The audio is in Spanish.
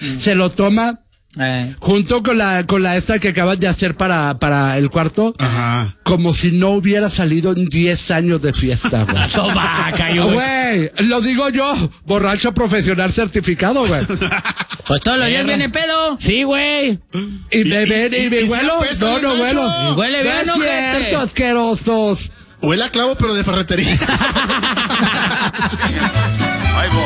se lo toma junto con la esta que acabas de hacer para el cuarto. Ajá. Como si no hubiera salido en 10 años de fiesta, güey. Toma, cayó. Güey, lo digo yo, borracho profesional certificado, güey. Pues todos los días viene pedo. Sí, güey. Y me ven y me si huelo. apesta, No, no Nacho. huelo. Huele bien, No es ojete. cierto, asquerosos. Huele a clavo, pero de ferretería. Ahí voy.